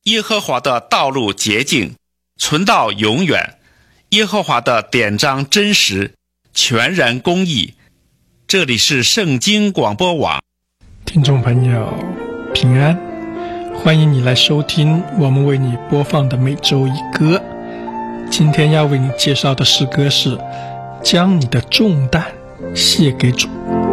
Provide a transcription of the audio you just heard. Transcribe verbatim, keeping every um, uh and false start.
耶和华的道路洁净，存到永远。耶和华的典章真实，全然公义。这里是圣经广播网。 听众朋友平安，欢迎你来收听我们为你播放的每周一歌。今天要为你介绍的诗歌是将你的重担卸给主。